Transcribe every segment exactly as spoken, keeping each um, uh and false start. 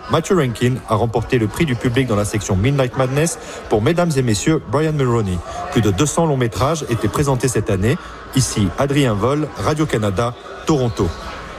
Matthew Rankin a remporté le prix du public dans la section Midnight Madness pour Mesdames et Messieurs Brian Mulroney. Plus de deux cents longs métrages étaient présentés cette année. Ici, Adrien Vol, Radio-Canada, Toronto.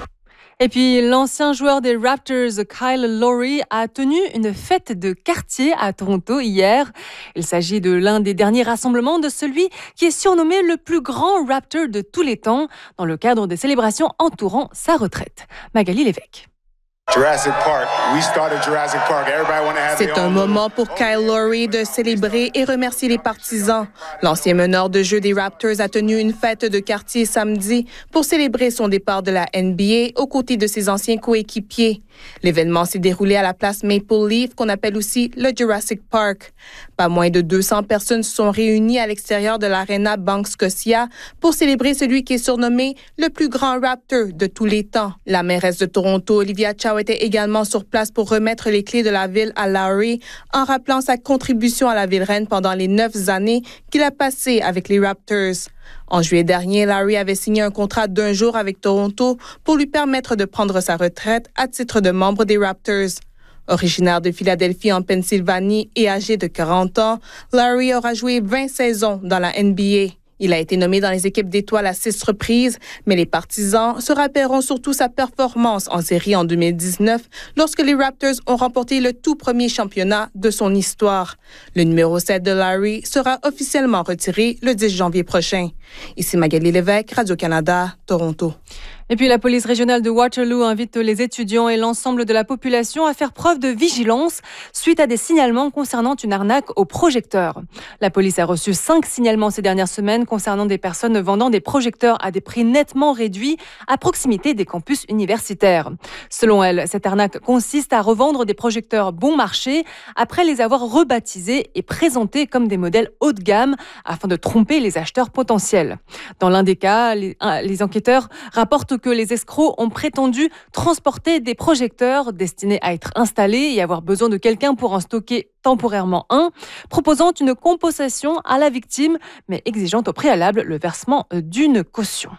Et puis, l'ancien joueur des Raptors, Kyle Lowry, a tenu une fête de quartier à Toronto hier. Il s'agit de l'un des derniers rassemblements de celui qui est surnommé le plus grand Raptor de tous les temps, dans le cadre des célébrations entourant sa retraite. Magali Lévesque. Jurassic Park. We started Jurassic Park. Everybody want to have C'est un moment pour Kyle Lowry de célébrer et remercier les partisans. L'ancien meneur de jeu des Raptors a tenu une fête de quartier samedi pour célébrer son départ de la N B A aux côtés de ses anciens coéquipiers. L'événement s'est déroulé à la place Maple Leaf, qu'on appelle aussi le Jurassic Park. Pas moins de deux cents personnes se sont réunies à l'extérieur de l'Arena Bank Scotia pour célébrer celui qui est surnommé le plus grand Raptor de tous les temps. La mairesse de Toronto, Olivia Chow, était également sur place pour remettre les clés de la ville à Lowry, en rappelant sa contribution à la ville reine pendant les neuf années qu'il a passées avec les Raptors. En juillet dernier, Lowry avait signé un contrat d'un jour avec Toronto pour lui permettre de prendre sa retraite à titre de membre des Raptors. Originaire de Philadelphie en Pennsylvanie et âgé de quarante ans, Lowry aura joué vingt saisons dans la N B A. Il a été nommé dans les équipes d'étoiles à six reprises, mais les partisans se rappelleront surtout sa performance en série en deux mille dix-neuf, lorsque les Raptors ont remporté le tout premier championnat de son histoire. Le numéro sept de Lowry sera officiellement retiré le dix janvier prochain. Ici Magali Lévesque, Radio-Canada, Toronto. Et puis la police régionale de Waterloo invite les étudiants et l'ensemble de la population à faire preuve de vigilance suite à des signalements concernant une arnaque aux projecteurs. La police a reçu cinq signalements ces dernières semaines concernant des personnes vendant des projecteurs à des prix nettement réduits à proximité des campus universitaires. Selon elle, cette arnaque consiste à revendre des projecteurs bon marché après les avoir rebaptisés et présentés comme des modèles haut de gamme afin de tromper les acheteurs potentiels. Dans l'un des cas, les, les enquêteurs rapportent que les escrocs ont prétendu transporter des projecteurs destinés à être installés et avoir besoin de quelqu'un pour en stocker temporairement un, proposant une compensation à la victime, mais exigeant au préalable le versement d'une caution.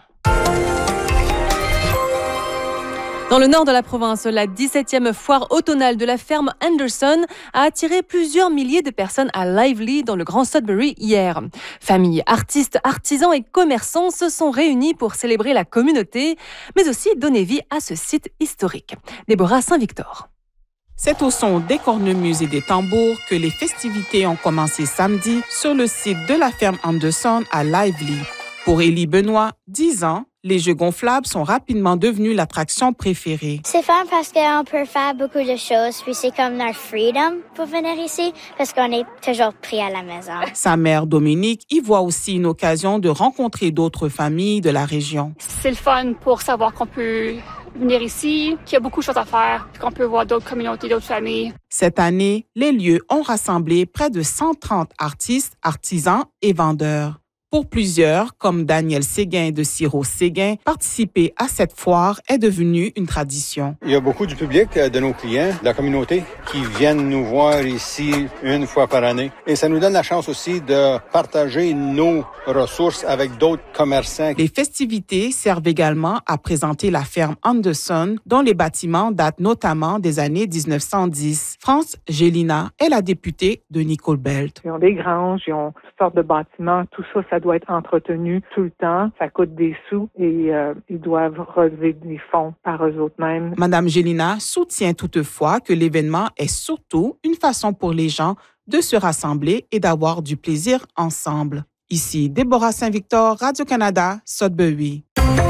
Dans le nord de la province, la dix-septième foire automnale de la ferme Anderson a attiré plusieurs milliers de personnes à Lively, dans le Grand Sudbury, hier. Familles, artistes, artisans et commerçants se sont réunis pour célébrer la communauté, mais aussi donner vie à ce site historique. Déborah Saint-Victor. C'est au son des cornemuses et des tambours que les festivités ont commencé samedi sur le site de la ferme Anderson à Lively. Pour Élie Benoît, dix ans, les jeux gonflables sont rapidement devenus l'attraction préférée. C'est fun parce qu'on peut faire beaucoup de choses, puis c'est comme notre freedom pour venir ici, parce qu'on est toujours pris à la maison. Sa mère, Dominique, y voit aussi une occasion de rencontrer d'autres familles de la région. C'est le fun pour savoir qu'on peut venir ici, qu'il y a beaucoup de choses à faire, qu'on peut voir d'autres communautés, d'autres familles. Cette année, les lieux ont rassemblé près de cent trente artistes, artisans et vendeurs. Pour plusieurs, comme Daniel Séguin de Sirop Séguin, participer à cette foire est devenu une tradition. Il y a beaucoup du public, de nos clients, de la communauté, qui viennent nous voir ici une fois par année. Et ça nous donne la chance aussi de partager nos ressources avec d'autres commerçants. Les festivités servent également à présenter la ferme Anderson, dont les bâtiments datent notamment des années dix-neuf cent dix. France Gélina est la députée de Nicole Belt. Ils ont des granges, ils ont toutes sortes de bâtiments, tout ça, ça doit être entretenu tout le temps. Ça coûte des sous et euh, ils doivent relever des fonds par eux-mêmes. Madame Gélina soutient toutefois que l'événement est surtout une façon pour les gens de se rassembler et d'avoir du plaisir ensemble. Ici, Déborah Saint-Victor, Radio-Canada, Sudbury.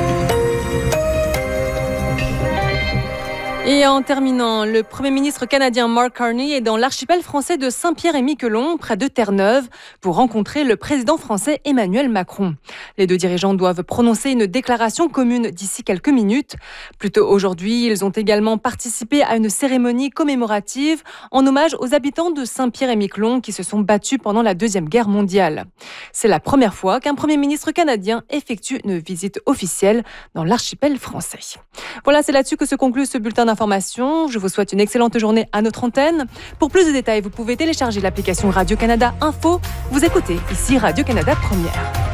Et en terminant, le Premier ministre canadien Mark Carney est dans l'archipel français de Saint-Pierre-et-Miquelon, près de Terre-Neuve, pour rencontrer le président français Emmanuel Macron. Les deux dirigeants doivent prononcer une déclaration commune d'ici quelques minutes. Plus tôt aujourd'hui, ils ont également participé à une cérémonie commémorative en hommage aux habitants de Saint-Pierre-et-Miquelon qui se sont battus pendant la Deuxième Guerre mondiale. C'est la première fois qu'un Premier ministre canadien effectue une visite officielle dans l'archipel français. Voilà, c'est là-dessus que se conclut ce bulletin d'information. Je vous souhaite une excellente journée à notre antenne. Pour plus de détails, vous pouvez télécharger l'application Radio-Canada Info. Vous écoutez ici Radio-Canada Première.